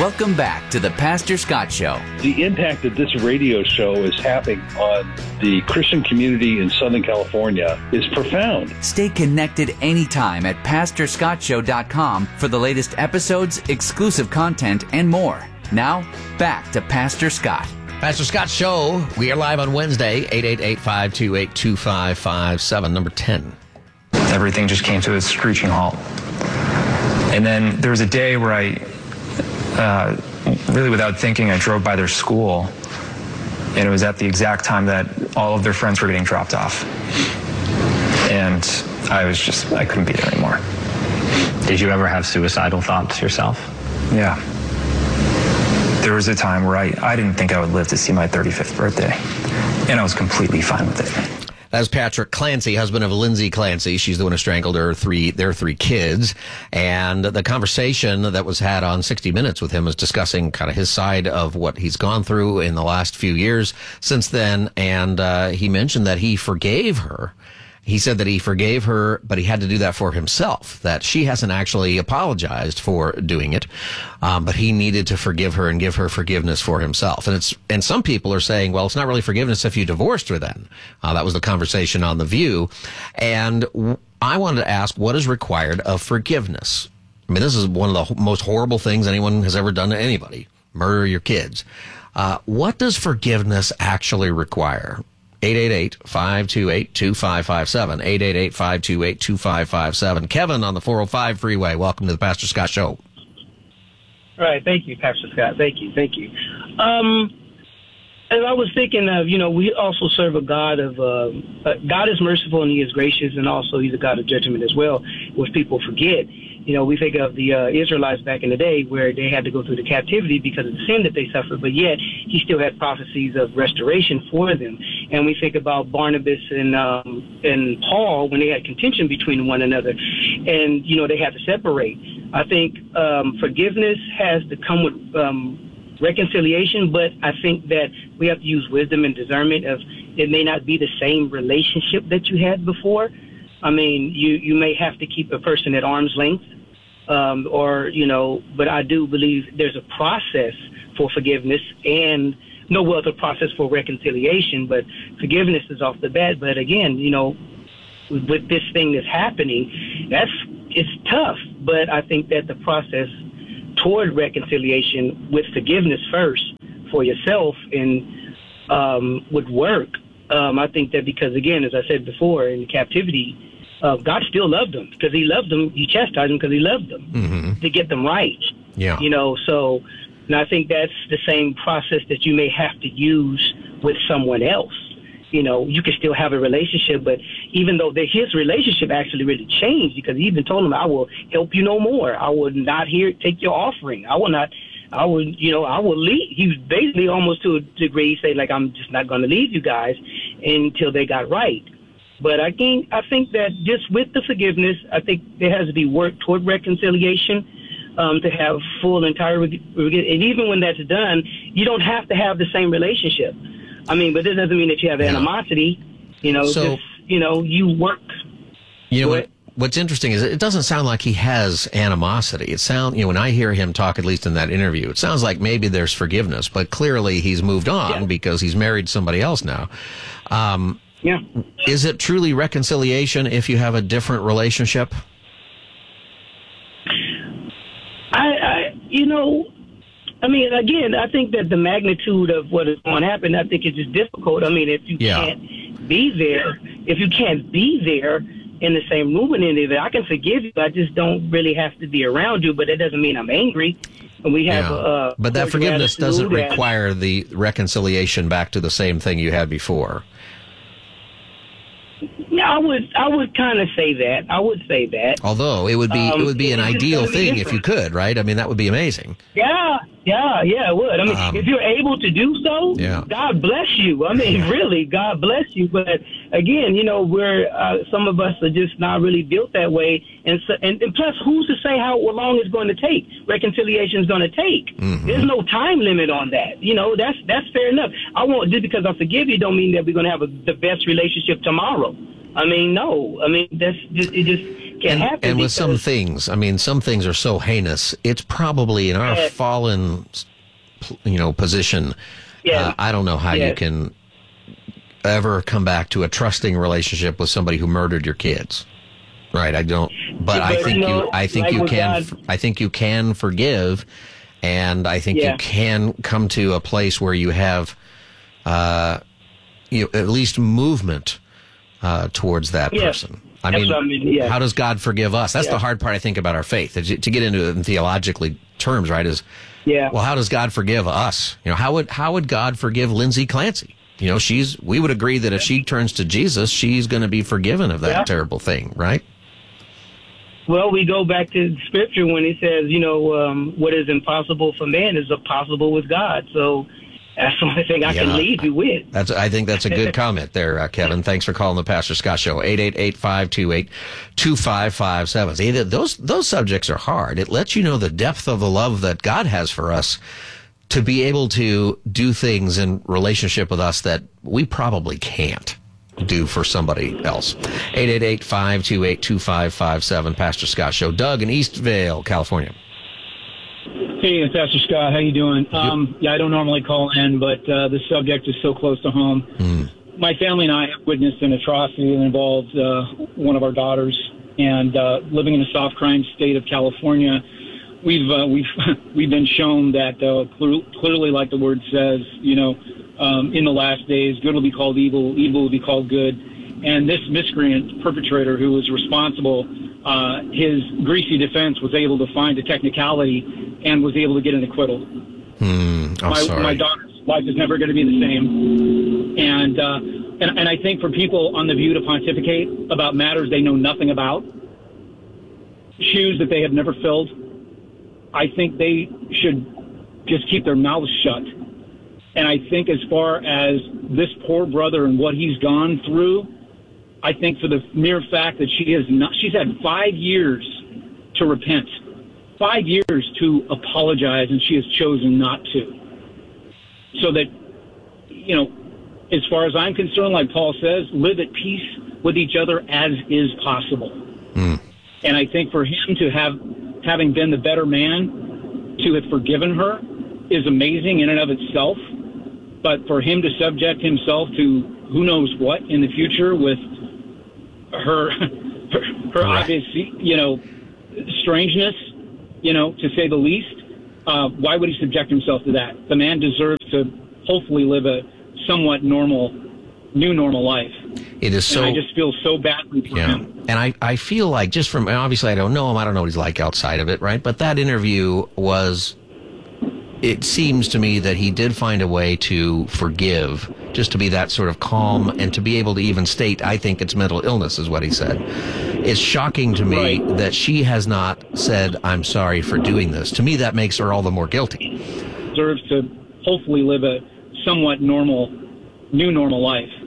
Welcome back to the Pastor Scott Show. The impact that this radio show is having on the Christian community in Southern California is profound. Stay connected anytime at PastorScottShow.com for the latest episodes, exclusive content, and more. Now, back to Pastor Scott. Pastor Scott Show. We are live on Wednesday, 888-528-2557, number 10. Everything just came to a screeching halt. And then there was a day where I, really without thinking, I drove by their school, and it was at the exact time that all of their friends were getting dropped off. And I couldn't be there anymore. Did you ever have suicidal thoughts yourself? Yeah. There was a time where I didn't think I would live to see my 35th birthday, and I was completely fine with it. That's Patrick Clancy, husband of Lindsay Clancy. She's the one who strangled their three kids. And the conversation that was had on 60 Minutes with him was discussing kind of his side of what he's gone through in the last few years since then. And he mentioned that he forgave her. He said that he forgave her, but he had to do that for himself, that she hasn't actually apologized for doing it. But he needed to forgive her and give her forgiveness for himself. And some people are saying, well, it's not really forgiveness if you divorced her then. That was the conversation on The View. And I wanted to ask, what is required of forgiveness? I mean, this is one of the most horrible things anyone has ever done to anybody. Murder your kids. What does forgiveness actually require? 888-528-2557. 888-528-2557. Kevin on the 405 freeway. Welcome to the Pastor Scott Show. All right. Thank you, Pastor Scott. Thank you. And I was thinking of, we also serve a God of, God is merciful and he is gracious, and also he's a God of judgment as well, which people forget. We think of the Israelites back in the day where they had to go through the captivity because of the sin that they suffered, but yet he still had prophecies of restoration for them. And we think about Barnabas and Paul when they had contention between one another, and, they had to separate. I think forgiveness has to come with reconciliation, but I think that we have to use wisdom and discernment of it may not be the same relationship that you had before. I mean, you may have to keep a person at arm's length, but I do believe there's a process for forgiveness and no other process for reconciliation, but forgiveness is off the bat. But again, with this thing that's happening, it's tough, but I think that the process toward reconciliation with forgiveness first for yourself and would work. I think that because, again, as I said before, in captivity, God still loved them because he loved them. He chastised them because he loved them to get them right. Yeah. So and I think that's the same process that you may have to use with someone else. You can still have a relationship, but even though his relationship actually really changed because he even told him, I will help you no more. I will not take your offering. I will leave. He was basically almost to a degree saying, like, I'm just not going to leave you guys until they got right. But I think that just with the forgiveness, I think there has to be work toward reconciliation to have full, entire, and even when that's done, you don't have to have the same relationship. I mean, but this doesn't mean that you have animosity, so, you work. What's interesting is it doesn't sound like he has animosity. It sounds, when I hear him talk, at least in that interview, it sounds like maybe there's forgiveness, but clearly he's moved on because he's married somebody else now. Yeah. Is it truly reconciliation if you have a different relationship? Again, I think that the magnitude of what is going to happen, I think it's just difficult. I mean, if you can't be there in the same room and anything, I can forgive you. I just don't really have to be around you, but it doesn't mean I'm angry. And we have, but that forgiveness doesn't require the reconciliation back to the same thing you had before. I would kind of say that. I would say that. Although it would be an ideal thing if you could, right? I mean, that would be amazing. Yeah, it would. I mean, if you're able to do so, God bless you. I mean, really, God bless you. But again, we're some of us are just not really built that way. And plus, who's to say how long it's going to take? Reconciliation is going to take. Mm-hmm. There's no time limit on that. That's fair enough. Just because I forgive you don't mean that we're going to have the best relationship tomorrow. I mean, no. I mean, that's just, it just can't happen. And with some things, I mean, some things are so heinous. It's probably in our fallen, position. Yeah. I don't know how you can ever come back to a trusting relationship with somebody who murdered your kids. Right. I don't, but I think I think you can forgive, and I think you can come to a place where you have, at least movement, towards that person. I mean, how does God forgive us? That's the hard part, I think, about our faith. To get into it in theologically terms, right, is, well, how does God forgive us? How would God forgive Lindsay Clancy? We would agree that if she turns to Jesus, she's going to be forgiven of that terrible thing, right? Well, we go back to Scripture when it says, what is impossible for man is possible with God. So that's the only thing I can leave you with. I think that's a good comment there, Kevin. Thanks for calling the Pastor Scott Show. 888-528-2557. See, those subjects are hard. It lets you know the depth of the love that God has for us to be able to do things in relationship with us that we probably can't do for somebody else. 888-528-2557, Pastor Scott Show. Doug in Eastvale, California. Hey, Pastor Scott, how you doing? I don't normally call in, but the subject is so close to home. My family and I have witnessed an atrocity that involved one of our daughters, and living in a soft crime state of California, we've been shown that clearly, like the word says, in the last days, good will be called evil, evil will be called good. And this miscreant perpetrator who was responsible, his greasy defense was able to find a technicality and was able to get an acquittal. My daughter's life is never going to be the same. And I think for people on The View to pontificate about matters they know nothing about, shoes that they have never filled, I think they should just keep their mouths shut. And I think as far as this poor brother and what he's gone through, I think for the mere fact that she's had 5 years to repent, 5 years to apologize, and she has chosen not to. So that, as far as I'm concerned, like Paul says, live at peace with each other as is possible. And I think for him to having been the better man, to have forgiven her is amazing in and of itself. But for him to subject himself to who knows what in the future with her obvious, strangeness, to say the least, why would he subject himself to that? The man deserves to hopefully live a somewhat new normal life. It is so. And I just feel so badly for him. And I feel like, just from, obviously I don't know him, I don't know what he's like outside of it, right? But that interview it seems to me that he did find a way to forgive, just to be that sort of calm and to be able to even state, I think it's mental illness is what he said. It's shocking to me that she has not said, I'm sorry for doing this. To me, that makes her all the more guilty. Deserves to hopefully live a somewhat new normal life.